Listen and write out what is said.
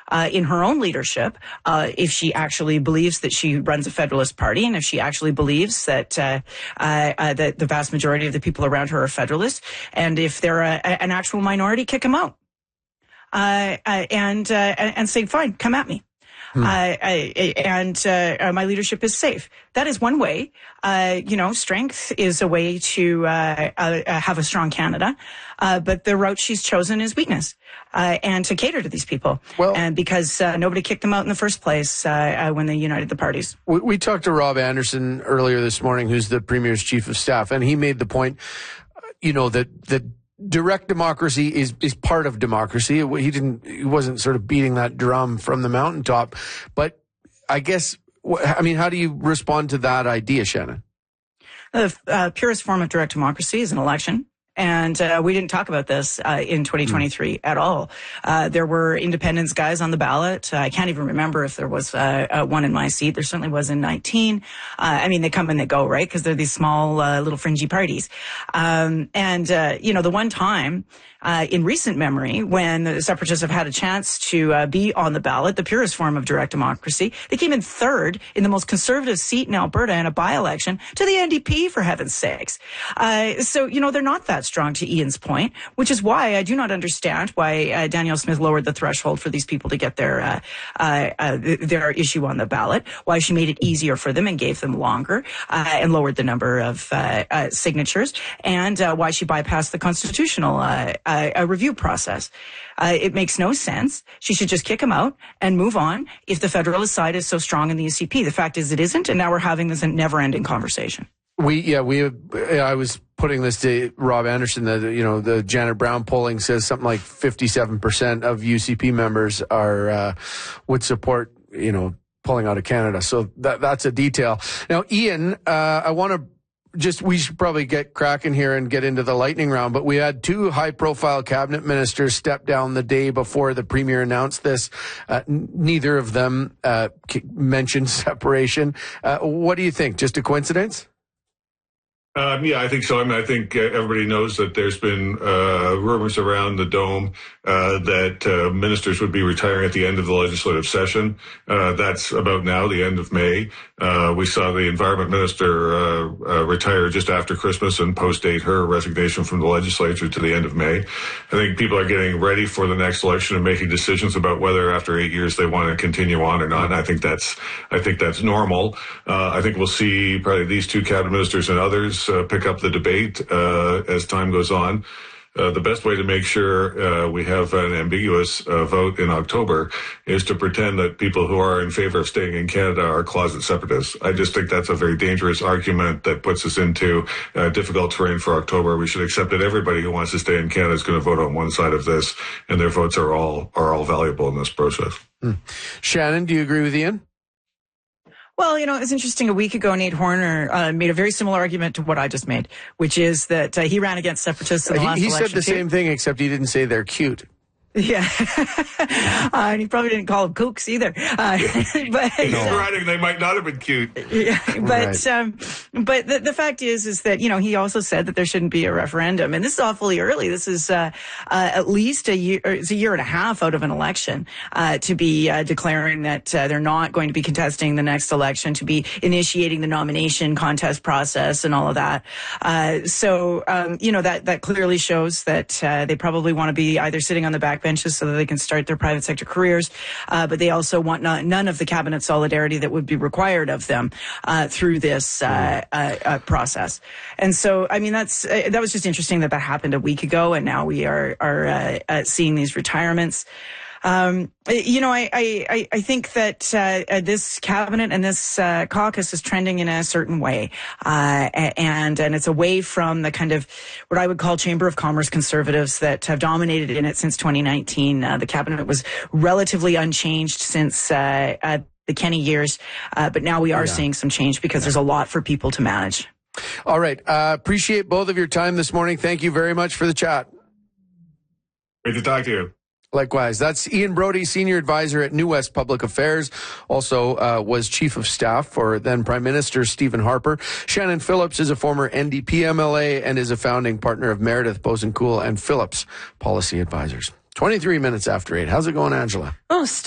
in her own leadership, if she actually believes that she runs a Federalist Party, and if she actually believes that that the vast majority of the people around her are Federalists, and if they're an actual minority, kick them out, and say, fine, come at me. My leadership is safe. That is one way. Strength is a way to have a strong Canada. But the route she's chosen is weakness, and to cater to these people. Well, and because nobody kicked them out in the first place when they united the parties. We talked to Rob Anderson earlier this morning, who's the Premier's Chief of Staff, and he made the point, that direct democracy is part of democracy. He wasn't sort of beating that drum from the mountaintop, but I guess, how do you respond to that idea, Shannon? The purest form of direct democracy is an election. And we didn't talk about this in 2023 at all. There were independents guys on the ballot. I can't even remember if there was one in my seat. There certainly was in 19. They come and they go, right? Because they're these small, little fringy parties. The one time in recent memory when the Separatists have had a chance to be on the ballot, the purest form of direct democracy, they came in third in the most conservative seat in Alberta in a by-election to the NDP, for heaven's sakes. They're not that strong, to Ian's point, which is why I do not understand why Danielle Smith lowered the threshold for these people to get their issue on the ballot, why she made it easier for them and gave them longer, and lowered the number of signatures, and why she bypassed the constitutional review process. It makes no sense. She should just kick him out and move on if the Federalist side is so strong in the UCP. The fact is it isn't, and now we're having this never-ending conversation. I was putting this to Rob Anderson that, the Janet Brown polling says something like 57% of UCP members would support, pulling out of Canada. So that's a detail. Now, Ian, we should probably get cracking here and get into the lightning round, but we had two high-profile cabinet ministers step down the day before the Premier announced this. Neither of them mentioned separation. What do you think? Just a coincidence? I think so. I think everybody knows that there's been rumors around the Dome that ministers would be retiring at the end of the legislative session. That's about now, the end of May. We saw the Environment Minister retire just after Christmas and post-date her resignation from the legislature to the end of May. I think people are getting ready for the next election and making decisions about whether after 8 years they want to continue on or not. And I think that's normal. I think we'll see probably these two cabinet ministers and others pick up the debate as time goes on. The best way to make sure we have an ambiguous vote in October is to pretend that people who are in favor of staying in Canada are closet separatists. I just think that's a very dangerous argument that puts us into difficult terrain for October. We should accept that everybody who wants to stay in Canada is going to vote on one side of this, and their votes are all valuable in this process. Shannon, do you agree with Ian? Well, it's interesting. A week ago, Nate Horner made a very similar argument to what I just made, which is that he ran against separatists in the last election. He said the same thing, except he didn't say they're cute. Yeah. And he probably didn't call them kooks either. Writing, they might not have been cute. Yeah, but the fact is that, he also said that there shouldn't be a referendum. And this is awfully early. This is at least it's a year and a half out of an election to be declaring that they're not going to be contesting the next election, to be initiating the nomination contest process and all of that. That clearly shows that they probably want to be either sitting on the back benches so that they can start their private sector careers, but they also want none of the cabinet solidarity that would be required of them through this process. And so, that was just interesting that happened a week ago, and now we are seeing these retirements. I think that this cabinet and this caucus is trending in a certain way, and it's away from the kind of what I would call Chamber of Commerce conservatives that have dominated in it since 2019. The cabinet was relatively unchanged since the Kenney years, but now we are seeing some change because there's a lot for people to manage. All right. Appreciate both of your time this morning. Thank you very much for the chat. Great to talk to you. Likewise. That's Ian Brody, Senior Advisor at New West Public Affairs. Also was Chief of Staff for then Prime Minister Stephen Harper. Shannon Phillips is a former NDP MLA and is a founding partner of Meredith Bosencool and Phillips Policy Advisors. 23 minutes after 8. How's it going, Angela? Oh,